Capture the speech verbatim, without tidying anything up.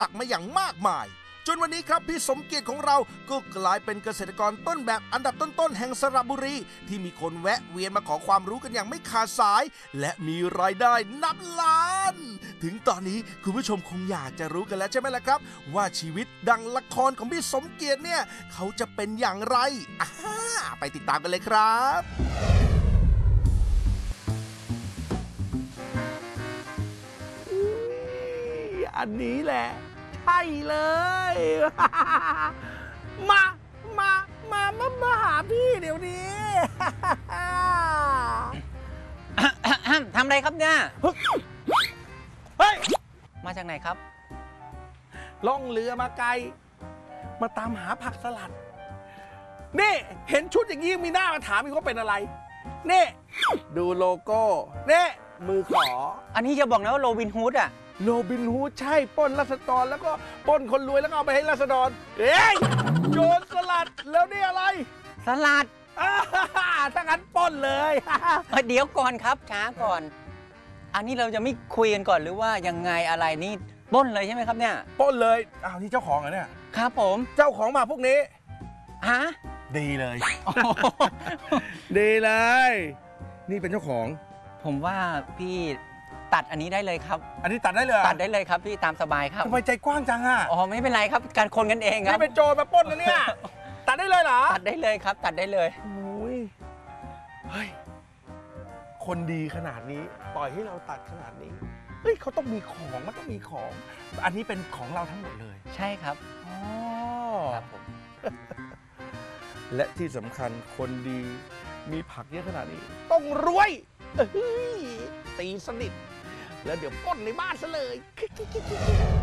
ตักมาอย่างมากมายจนวันนี้ครับพี่สมเกียรติของเราก็กลายเป็นเกษตรกรต้นแบบอันดับต้นๆแห่งสระบุรีที่มีคนแวะเวียนมาขอความรู้กันอย่างไม่ขาดสายและมีรายได้นับล้านถึงตอนนี้คุณผู้ชมคงอยากจะรู้กันแล้วใช่ไหมล่ะครับว่าชีวิตดังละครของพี่สมเกียรติเนี่ยเขาจะเป็นอย่างไรอ่าไปติดตามกันเลยครับอันนี้แหละใช่เลย มา มา มา มา มาหาพี่เดี๋ยวนี้ทำอะไรครับเนี่ยเฮ้ยมาจากไหนครับล่องเรือมาไกล มาตามหาผักสลัด นี่เห็นชุดอย่างนี้มีหน้ามาถามอีกว่าเป็นอะไร นี่ดูโลโก้ นี่มือขออันนี้จะบอกนะว่าโรบินฮูดอ่ะโรบินฮูดใช่ปล้นราษฎรแล้วก็ปล้นคนรวยแล้วก็เอาไปให้ราษฎรเอ้ยโจรสลัดแล้วนี่อะไรสลัดอ่าถ้างั้นปล้นเลยเอ้ยเดี๋ยวก่อนครับช้าก่อน อันนี้เราจะไม่คุยกันก่อนหรือว่ายังไงอะไรนี่ปล้นเลยใช่ไหมครับเนี่ยปล้นเลยอ้าวนี่เจ้าของเหรอเนี่ยครับผมเจ้าของหมาพวกนี้ฮะดีเลย ดีเลย นี่เป็นเจ้าของผมว่าพี่ตัดอันนี้ได้เลยครับอันนี้ตัดได้เลยเหรอตัดได้เลยครับพี่ตามสบายครับทำไมใจกว้างจังอ่ะอ๋อไม่เป็นไรครับการคนกันเองครับนี่เป็นโจรมาปล้นนะเนี่ย ตัดได้เลยเหรอตัดได้เลยครับ ตัดได้เลยโอ้ยเฮ้ยคนดีขนาดนี้ปล่อยให้เราตัดขนาดนี้เฮ้ยเขาต้องมีของมันต้องมีของ อันนี้เป็นของเราทั้งหมดเลยใช่ครับอ๋อครับผมและที่สำคัญคนดีมีผักเยอะขนาดนี้ ต้องรวยเอ้ยตีสนิทแล้วเดี๋ยวปล้นในบ้านซะเลย